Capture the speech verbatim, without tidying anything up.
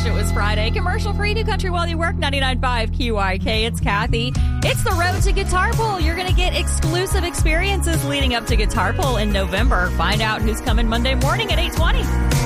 wish it was Friday. Commercial-free New Country While You Work, ninety-nine point five Q I K. It's Kathy. It's the road to Guitar Pull. You're going to get exclusive experiences leading up to Guitar Pull in November. Find out who's coming Monday morning at eight twenty.